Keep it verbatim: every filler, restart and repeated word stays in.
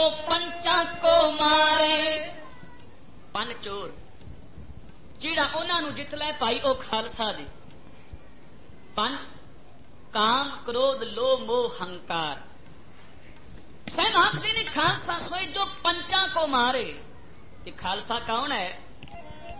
जो पंचा को मारे। पंज चोर जिहड़ा उन्हां नूं जित लै भाई ओ खालसा दे। पंज काम क्रोध लोभ मोह हंकार। साहब आखते ने खालसा सोए जो पंचा को मारे। ते खालसा कौन है?